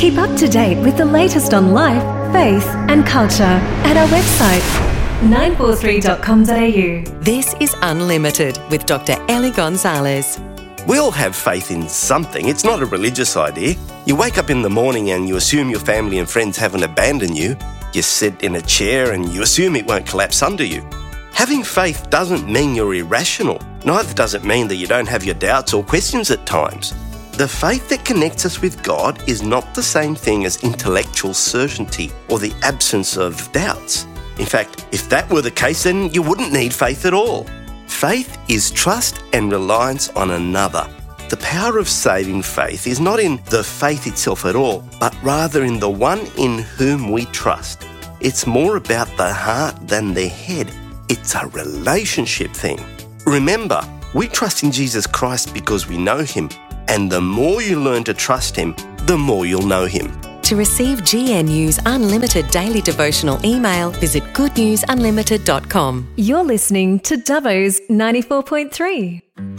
Keep up to date with the latest on life, faith and culture at our website 943.com.au. This is Unlimited with Dr. Ellie Gonzalez. We all have faith in something. It's not a religious idea. You wake up in the morning and you assume your family and friends haven't abandoned you. You sit in a chair and you assume it won't collapse under you. Having faith doesn't mean you're irrational. Neither does it mean that you don't have your doubts or questions at times. The faith that connects us with God is not the same thing as intellectual certainty or the absence of doubts. In fact, if that were the case, then you wouldn't need faith at all. Faith is trust and reliance on another. The power of saving faith is not in the faith itself at all, but rather in the one in whom we trust. It's more about the heart than the head. It's a relationship thing. Remember, we trust in Jesus Christ because we know him, and the more you learn to trust him, the more you'll know him. To receive GNU's Unlimited Daily Devotional email, visit goodnewsunlimited.com. You're listening to Dubbo's 94.3.